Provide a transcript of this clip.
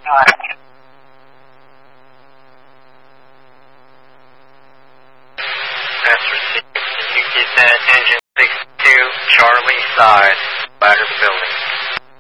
That's received. Can you get that engine 62 Charlie side, back of the building?